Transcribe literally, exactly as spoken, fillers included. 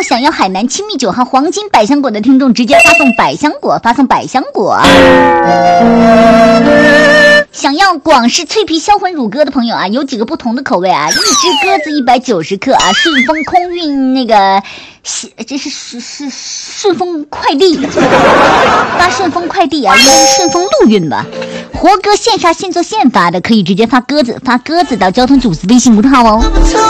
果想要海南亲密酒和黄金百香果的听众，直接发送百香果，发送百香果。想要广式脆皮销魂乳鸽的朋友啊，有几个不同的口味啊，一只鸽子一百九十克啊，顺丰空运那个，这是是是顺丰快递，发顺丰快递啊，应该是顺丰陆运吧。活鸽现杀现做现发的，可以直接发鸽子，发鸽子到交通主司微信公众号哦。